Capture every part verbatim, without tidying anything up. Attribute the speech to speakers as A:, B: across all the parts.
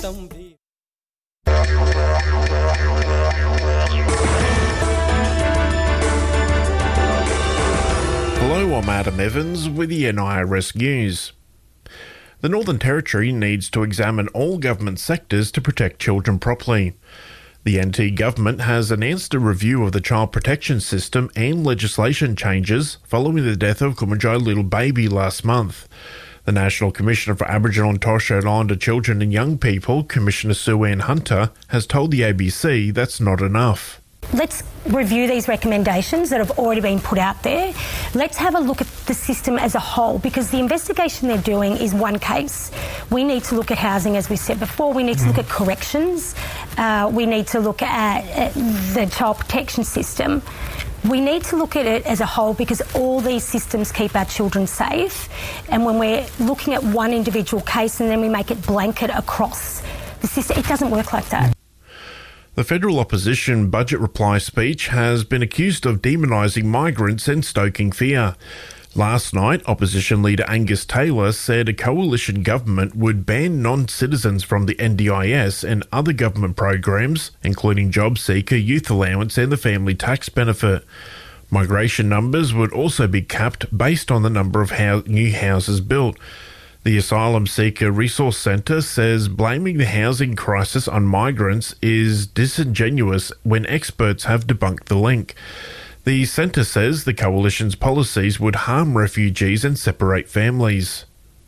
A: Hello, I'm Adam Evans with the N I R S News. The Northern Territory needs to examine all government sectors to protect children properly. The N T government has announced a review of the child protection system and legislation changes following the death of Kumanjai Little Baby last month. The National Commissioner for Aboriginal and Torres Strait Islander Children and Young People, Commissioner Sue Ann Hunter, has told the A B C that's not enough.
B: Let's review these recommendations that have already been put out there. Let's have a look at the system as a whole, because the investigation they're doing is one case. We need to look at housing, as we said before. We need to look at corrections. Uh, we need to look at, at the child protection system. We need to look at it as a whole, because all these systems keep our children safe. And when we're looking at one individual case and then we make it blanket across the system, it doesn't work like that.
A: The federal opposition budget reply speech has been accused of demonising migrants and stoking fear. Last night, opposition leader Angus Taylor said a coalition government would ban non-citizens from the N D I S and other government programs, including JobSeeker, Youth Allowance and the Family Tax Benefit. Migration numbers would also be capped based on the number of ho- new houses built. The Asylum Seeker Resource Centre says blaming the housing crisis on migrants is disingenuous when experts have debunked the link. The centre says the coalition's policies would harm refugees and separate families.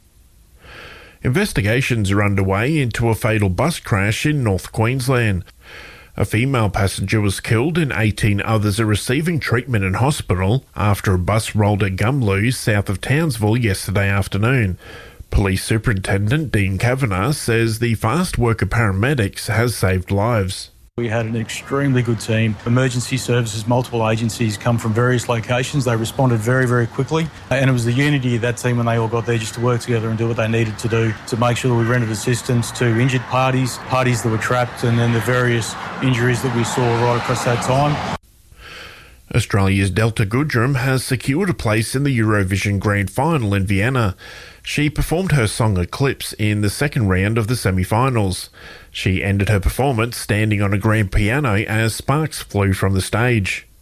A: Investigations are underway into a fatal bus crash in North Queensland. A female passenger was killed and eighteen others are receiving treatment in hospital after a bus rolled at Gumloo, south of Townsville, yesterday afternoon. Police Superintendent Dean Kavanagh says the fast work of paramedics has saved lives.
C: We had an extremely good team. Emergency services, multiple agencies come from various locations. They responded very, very quickly. And it was the unity of that team when they all got there just to work together and do what they needed to do to make sure that we rendered assistance to injured parties, parties that were trapped, and then the various injuries that we saw right across that time.
A: Australia's Delta Goodrem has secured a place in the Eurovision Grand Final in Vienna. She performed her song Eclipse in the second round of the semi-finals. She ended her performance standing on a grand piano as sparks flew from the stage.